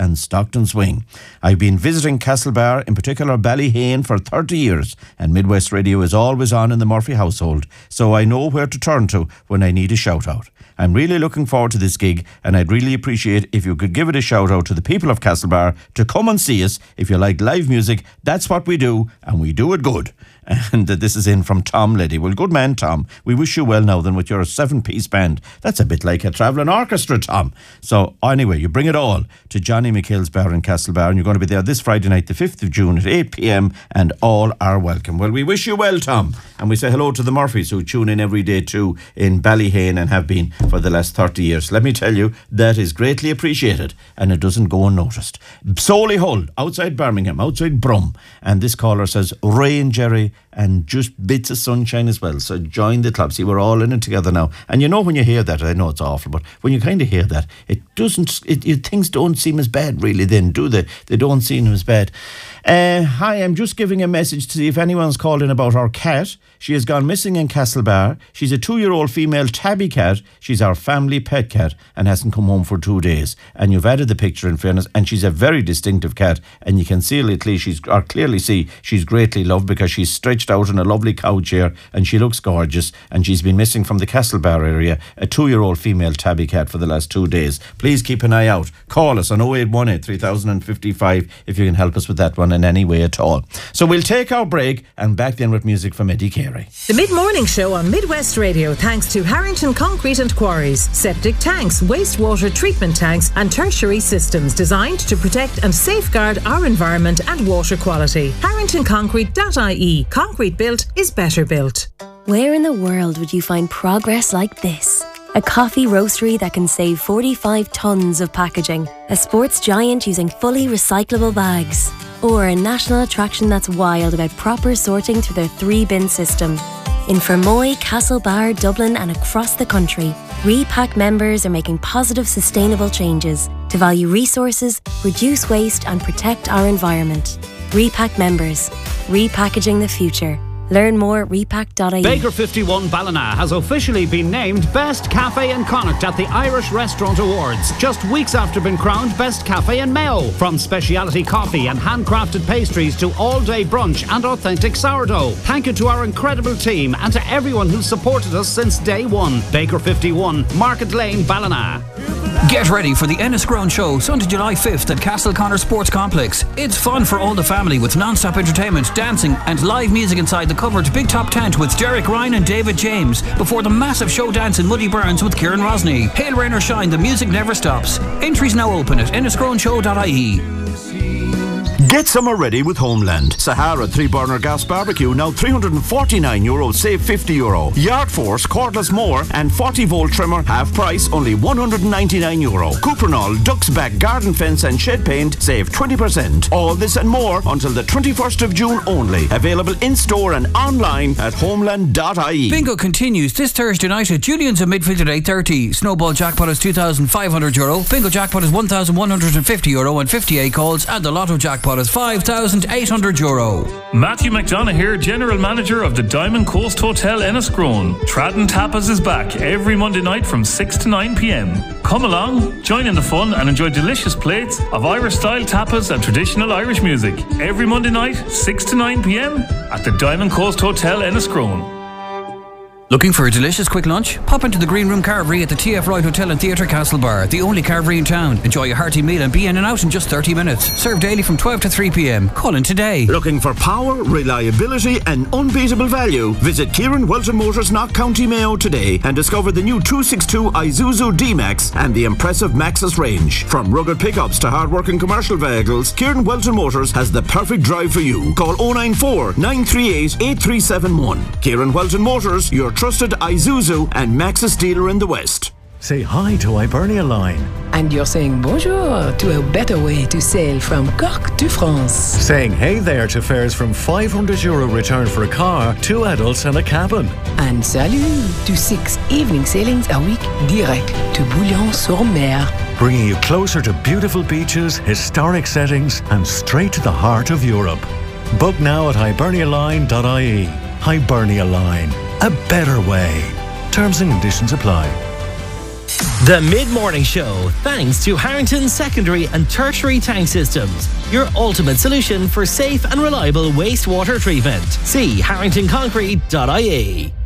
and Stockton Swing. I've been visiting Castlebar, in particular Ballyhane, for 30 years, and Midwest Radio is always on in the Murphy household, so I know where to turn to when I need a shout out. I'm really looking forward to this gig, and I'd really appreciate if you could give it a shout out to the people of Castlebar to come and see us. If you like live music, that's what we do, and we do it good. And this is in from Tom Leddy. Well, good man, Tom. We wish you well now then with your 7-piece band. That's a bit like a travelling orchestra, Tom. So anyway, you bring it all to Johnny McHill's Bar in Castlebar, and you're going to be there this Friday night, the 5th of June at 8 p.m, and all are welcome. Well, we wish you well, Tom. And we say hello to the Murphys who tune in every day too in Ballyhane and have been for the last 30 years. Let me tell you, that is greatly appreciated and it doesn't go unnoticed. Solihull, outside Birmingham, outside Brum. And this caller says, rain, Jerry, and just bits of sunshine as well. So join the club. See, we're all in it together now. And you know when you hear that, I know it's awful, but when you kind of hear that, things don't seem as bad really then, do they? They don't seem as bad. Hi, I'm just giving a message to see if anyone's called in about our cat. She has gone missing in Castlebar. She's a 2-year-old female tabby cat. She's our family pet cat and hasn't come home for 2 days. And you've added the picture in fairness, and she's a very distinctive cat, and you can clearly see she's greatly loved because she's stretched out in a lovely cow chair and she looks gorgeous, and she's been missing from the Castlebar area, a 2-year-old female tabby cat for the last 2 days. Please keep an eye out. Call us on 0818 3055 if you can help us with that one in any way at all. So we'll take our break and back then with music from Eddie Carey. The Mid-Morning Show on Midwest Radio, thanks to Harrington Concrete and Quarries. Septic tanks, wastewater treatment tanks and tertiary systems designed to protect and safeguard our environment and water quality. HarringtonConcrete.ie. Concrete built is better built. Where in the world would you find progress like this? A coffee roastery that can save 45 tonnes of packaging. A sports giant using fully recyclable bags. Or a national attraction that's wild about proper sorting through their 3-bin system. In Fermoy, Castlebar, Dublin and across the country, Repack members are making positive, sustainable changes to value resources, reduce waste and protect our environment. Repack members. Repackaging the future. Learn more at repack.ie. Baker 51 Ballina has officially been named Best Cafe in Connacht at the Irish Restaurant Awards, just weeks after being crowned Best Cafe in Mayo. From speciality coffee and handcrafted pastries to all-day brunch and authentic sourdough. Thank you to our incredible team and to everyone who's supported us since day one. Baker 51, Market Lane, Ballina. Get ready for the Enniscrone Show, Sunday, July 5th at Castle Connor Sports Complex. It's fun for all the family with non-stop entertainment, dancing and live music inside the covered Big Top Tent with Derek Ryan and David James before the massive show dance in Muddy Burns with Kieran Rosny. Hail, rain or shine, the music never stops. Entries now open at enniscroneshow.ie. Get summer ready with Homeland. Sahara 3-burner gas barbecue now €349, save €50. Yard Force cordless mower and 40-volt trimmer half price, only €199. Cuprinol Duck's Back garden fence and shed paint, save 20%. All this and more until the 21st of June only. Available in store and online at homeland.ie. Bingo continues this Thursday night at Julian's at Midfield at 8:30. Snowball jackpot is €2,500. Bingo jackpot is €1,150 and 58 calls, and the Lotto jackpot is €5,800. Matthew McDonough here, General Manager of the Diamond Coast Hotel Enniscrone. Tradden Tapas is back every Monday night from 6 to 9 p.m. Come along, join in the fun and enjoy delicious plates of Irish-style tapas and traditional Irish music. Every Monday night, 6 to 9 p.m. at the Diamond Coast Hotel Enniscrone. Looking for a delicious quick lunch? Pop into the Green Room Carvery at the TF Wright Hotel and Theatre Castlebar, the only carvery in town. Enjoy a hearty meal and be in and out in just 30 minutes. Served daily from 12 to 3 p.m. Call in today. Looking for power, reliability and unbeatable value? Visit Kieran Welton Motors, Knock County Mayo today and discover the new 262 Isuzu D-Max and the impressive Maxus range. From rugged pickups to hard-working commercial vehicles, Kieran Welton Motors has the perfect drive for you. Call 094 938 8371. Kieran Welton Motors, your trusted Isuzu and Maxus dealer in the West. Say hi to Hibernia Line. And you're saying bonjour to a better way to sail from Cork to France. Saying hey there to fares from €500 return for a car, 2 adults and a cabin. And salut to 6 evening sailings a week direct to Bouillon-sur-Mer. Bringing you closer to beautiful beaches, historic settings and straight to the heart of Europe. Book now at hibernialine.ie. Hibernia Line. A better way. Terms and conditions apply. The Mid-Morning Show, thanks to Harrington Secondary and Tertiary Tank Systems, your ultimate solution for safe and reliable wastewater treatment. See harringtonconcrete.ie.